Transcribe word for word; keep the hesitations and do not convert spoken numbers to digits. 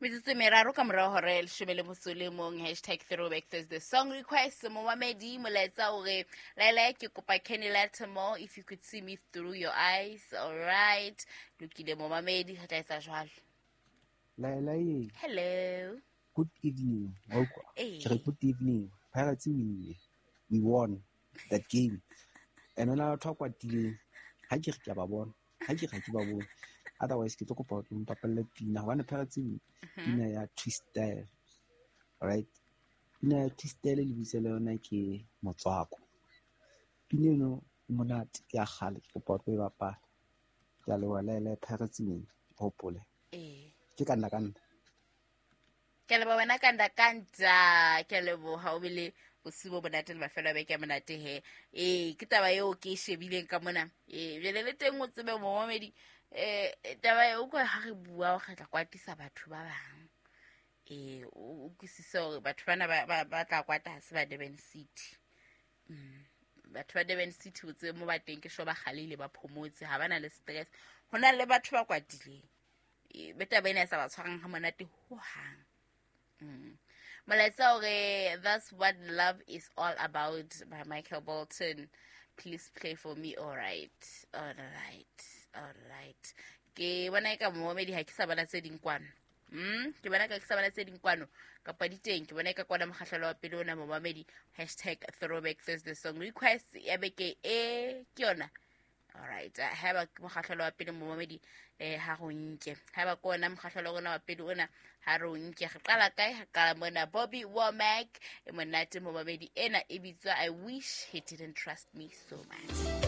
Metsotso meraro ka morago hore leshome le motso le mong hashtag throwback Thursday song request momamedi molaetsa hore laela ke kopa Kenny Lattimore if you could see me through your eyes. All right, lokile momamedi ha tla etsa jwalo. Laela ye. Hello. Good evening. Welcome. Hey. Good evening. Pirates win. We won that game. And when I talk about the ha ke ke ba bona. Ha ke ga ke ba bona. Otherwise ke tlo kopa go mpapalla pina wa ne Pirates win. Pina ya Twistel. All right. Pina ya Twistel le bitse le yona ke Motswako. Pina eno monate ya gale ke kopa go e bapala. Ya le wala le Pirates win. Hopole. Eh. Ke kana kana. Ke le bona kanda kanda ke le bo ha o bile bosibo bonate le mafelo be ke monate he eh ke taba eo ke shebileng ka mona eh jele le teng o tsebe momamedi eh taba eo go ha re bua o gatla kwatisa batho ba bang eh o kisisa hore batho bana ba ba tla kwata se ba Durban City mm batho ba Durban City o tsebe mo ba teng ke sho ba galile ba phomotse ha bana le stress hona le batho ba kwatileng eh beta bena sa ba tshwarang ha monate ho hang. Mm. Molaetsa hore that's what love is all about by Michael Bolton. Please play for me. All right, all right, all right. Ke bona ka momamedi ha ke sa bana tse ding kwano. Mm, ke bona ka ke sa bana tse ding kwano. Kapa diteng ke bona ka kwana mogahlalo wa pele ona momamedi hashtag throwback Thursday song request ya beke e ke yona. All right, ha ba mogahlalo wa pele momamedi eh ha go nke ha ba kona mogahlalo gona wa pele ona ha ro nke ge qala kae ha qala mona Bobby Womack e monate momamedi ena e bitswa I wish he didn't trust me so much.